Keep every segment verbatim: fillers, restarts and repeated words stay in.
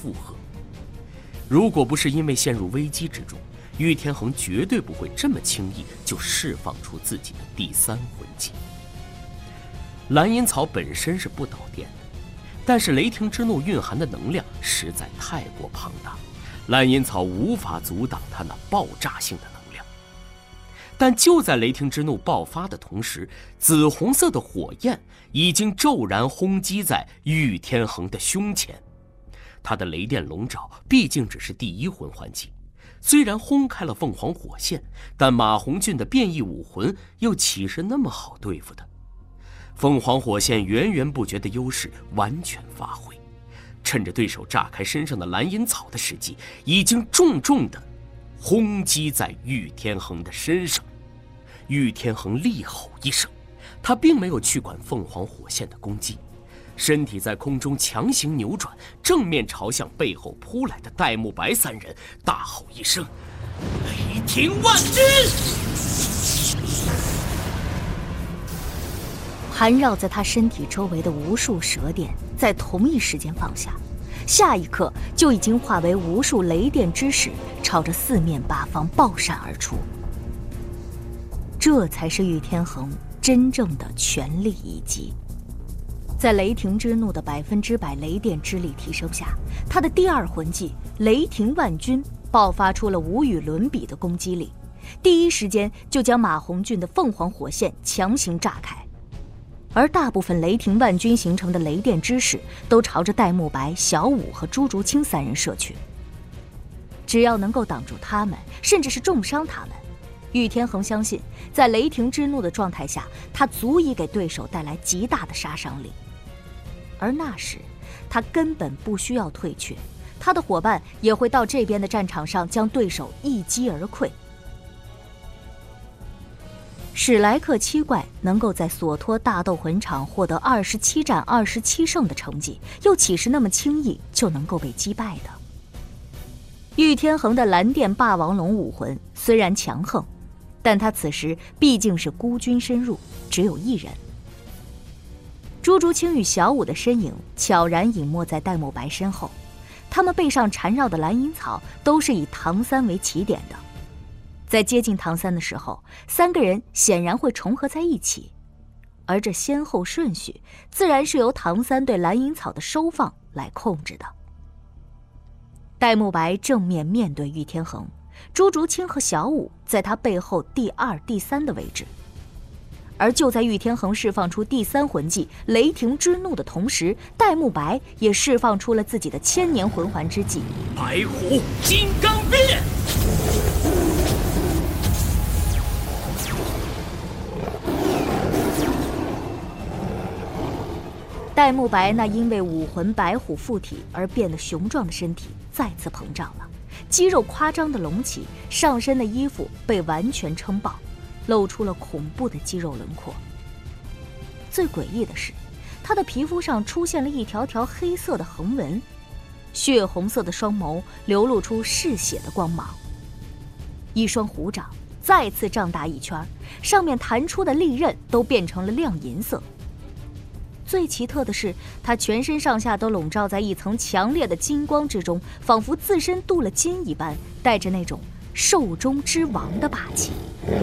负荷。如果不是因为陷入危机之中，玉天恒绝对不会这么轻易就释放出自己的第三魂技。蓝银草本身是不导电的，但是雷霆之怒蕴含的能量实在太过庞大，蓝银草无法阻挡它那爆炸性的能量。但就在雷霆之怒爆发的同时，紫红色的火焰已经骤然轰击在玉天恒的胸前。他的雷电龙爪毕竟只是第一魂环技，虽然轰开了凤凰火线，但马红俊的变异武魂又岂是那么好对付的？凤凰火线源源不绝的优势完全发挥，趁着对手炸开身上的蓝银草的时机，已经重重的轰击在玉天恒的身上。玉天恒厉吼一声，他并没有去管凤凰火线的攻击，身体在空中强行扭转，正面朝向背后扑来的戴沐白三人，大吼一声：“雷霆万钧！” 环绕在他身体周围的无数蛇电在同一时间放下，下一刻就已经化为无数雷电之矢，朝着四面八方爆闪而出。这才是玉天恒真正的全力一击。在雷霆之怒的百分之百雷电之力提升下，他的第二魂技雷霆万钧爆发出了无与伦比的攻击力，第一时间就将马红俊的凤凰火线强行炸开。而大部分雷霆万钧形成的雷电之矢都朝着戴沐白、小舞和朱竹清三人射去。只要能够挡住他们，甚至是重伤他们，玉天恒相信，在雷霆之怒的状态下，他足以给对手带来极大的杀伤力。而那时，他根本不需要退却，他的伙伴也会到这边的战场上将对手一击而溃。史莱克七怪能够在索托大斗魂场获得二十七战二十七胜的成绩，又岂是那么轻易就能够被击败的？玉天恒的蓝电霸王龙武魂虽然强横，但他此时毕竟是孤军深入，只有一人。朱竹清与小舞的身影悄然隐没在戴沐白身后，他们背上缠绕的蓝银草都是以唐三为起点的。在接近唐三的时候，三个人显然会重合在一起，而这先后顺序自然是由唐三对蓝银草的收放来控制的。戴沐白正面面对玉天恒，朱竹清和小舞在他背后第二、第三的位置。而就在玉天恒释放出第三魂技雷霆之怒的同时，戴沐白也释放出了自己的千年魂环之技白虎金刚变。 戴沐白那因为武魂白虎附体而变得雄壮的身体再次膨胀了，肌肉夸张的隆起，上身的衣服被完全撑爆，露出了恐怖的肌肉轮廓。最诡异的是，他的皮肤上出现了一条条黑色的横纹，血红色的双眸流露出嗜血的光芒，一双虎掌再次胀大一圈，上面弹出的利刃都变成了亮银色。最奇特的是，他全身上下都笼罩在一层强烈的金光之中，仿佛自身镀了金一般，带着那种兽中之王的霸气。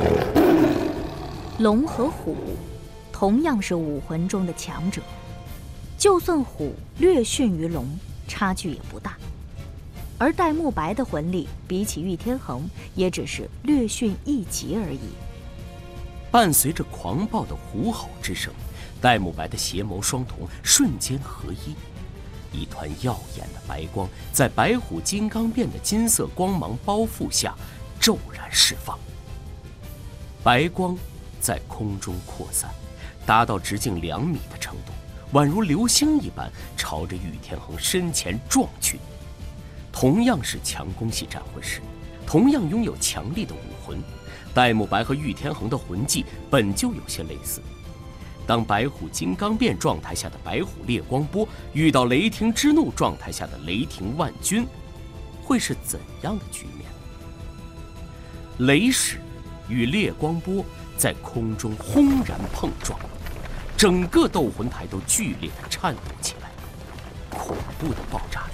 龙和虎同样是武魂中的强者，就算虎略逊于龙，差距也不大。而戴沐白的魂力比起玉天恒，也只是略逊一级而已。 伴随着狂暴的虎吼之声，戴沐白的邪眸双瞳瞬间合一，一团耀眼的白光在白虎金刚变的金色光芒包覆下骤然释放。白光在空中扩散，达到直径两米的程度，宛如流星一般朝着玉天恒身前撞去。同样是强攻系战魂师，同样拥有强力的武魂，戴沐白和玉天恒的魂技本就有些类似。当白虎金刚变状态下的白虎烈光波遇到雷霆之怒状态下的雷霆万钧，会是怎样的局面？雷矢与烈光波在空中轰然碰撞，整个斗魂台都剧烈的颤抖起来，恐怖的爆炸